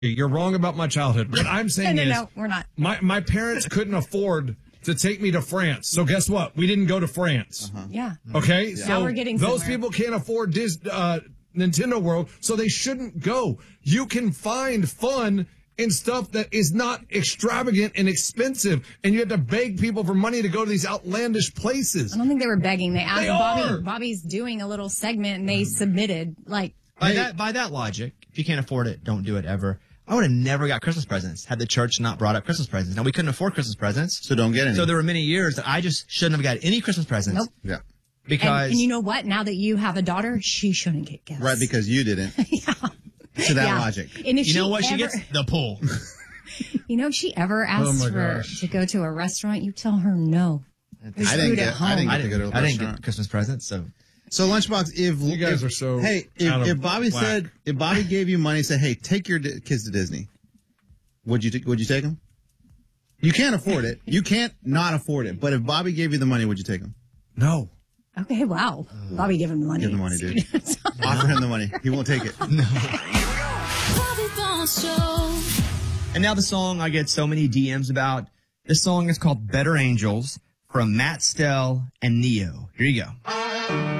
You're wrong about my childhood. What I'm saying No, we're not. My parents couldn't afford to take me to France. So guess what? We didn't go to France. Yeah. Okay? Yeah. So Now we're getting those somewhere. people can't afford Nintendo World, so they shouldn't go. You can find fun in stuff that is not extravagant and expensive, and you have to beg people for money to go to these outlandish places. I don't think they were begging. They asked They Bobby. are. Bobby's doing a little segment, and they submitted. Like, By that logic, if you can't afford it, don't do it ever. I would have never got Christmas presents had the church not brought up Christmas presents. Now, we couldn't afford Christmas presents. So don't get any. So there were many years that I just shouldn't have got any Christmas presents. Nope. Yeah. Because and you know what? Now that you have a daughter, she shouldn't get gifts. Right, because you didn't. Yeah. To that Yeah. logic. And if you know she what? She ever- gets the pool. You know, if she ever asks my for gosh. to go to a restaurant, you tell her no. There's I didn't food get at home. to go to a I didn't restaurant. get Christmas presents, so. So Lunchbox, You guys are so out of if Bobby whack. said, if Bobby gave you money, said, hey, take your kids to Disney, would you take them? You can't afford it. You can't not afford it. But if Bobby gave you the money, would you take them? No. Okay, wow. Bobby, give him the money. Give him the money, dude. Offer him the money. He won't take it. Bobby Bones Show. And now the song I get so many DMs about. This song is called Better Angels from Matt Stell and Neo. Here you go.